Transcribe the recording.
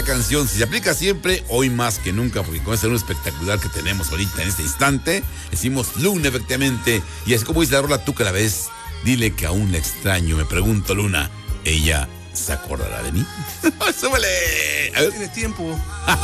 canción, si se aplica siempre, hoy más que nunca, porque con ese luna espectacular que tenemos ahorita en este instante, decimos Luna efectivamente, y así como dice la rola, tú que la ves, dile que aún la extraño, me pregunto Luna, ¿ella se acordará de mí? ¡Súbele! A ver. Tiene tiempo.